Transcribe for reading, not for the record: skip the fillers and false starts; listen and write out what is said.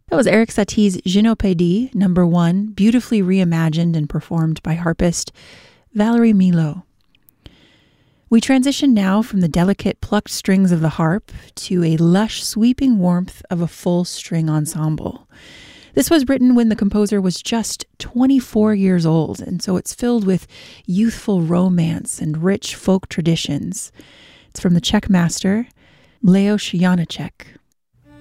That was Erik Satie's Je ne peux dire, number 1, beautifully reimagined and performed by harpist Valerie Milo. We transition now from the delicate plucked strings of the harp to a lush sweeping warmth of a full string ensemble. This was written when the composer was just 24 years old, and so it's filled with youthful romance and rich folk traditions. It's from the Czech master, Leoš Janáček.